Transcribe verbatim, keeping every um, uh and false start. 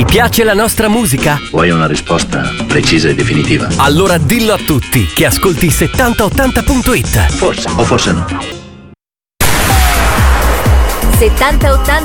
Ti piace la nostra musica? Vuoi una risposta precisa e definitiva? Allora dillo a tutti che ascolti settanta ottanta punto it. Forse o forse no. settanta ottanta